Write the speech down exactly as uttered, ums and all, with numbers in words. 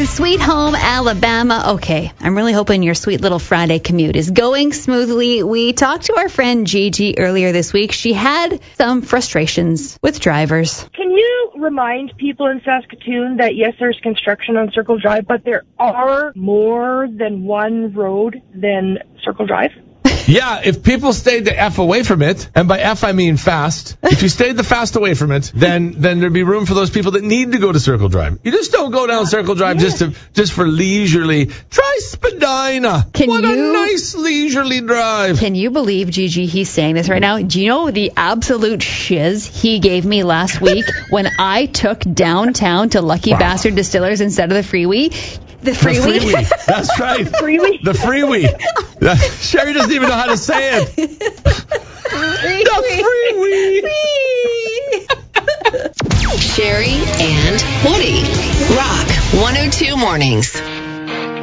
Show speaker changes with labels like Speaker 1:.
Speaker 1: to Sweet Home, Alabama. Okay, I'm really hoping your sweet little Friday commute is going smoothly. We talked to our friend Gigi earlier this week. She had some frustrations with drivers.
Speaker 2: Can you remind people in Saskatoon that, yes, there's construction on Circle Drive, but there are more than one road than Circle Drive?
Speaker 3: Yeah, if people stayed the F away from it, and by F I mean fast, if you stayed the fast away from it, then then there'd be room for those people that need to go to Circle Drive. You just don't go down Circle Drive yeah. just to just for leisurely. Try Spadina.
Speaker 1: Can
Speaker 3: what
Speaker 1: you,
Speaker 3: a nice leisurely drive.
Speaker 1: Can you believe, Gigi, he's saying this right now? Do you know the absolute shiz he gave me last week when I took downtown to Lucky wow. Bastard Distillers instead of the freeway? The freeway.
Speaker 3: The freeway. That's right.
Speaker 2: Freeway.
Speaker 3: The freeway. Sherry doesn't even know how to say it. The freeway.
Speaker 4: Sherry and Woody. Rock one oh two Mornings.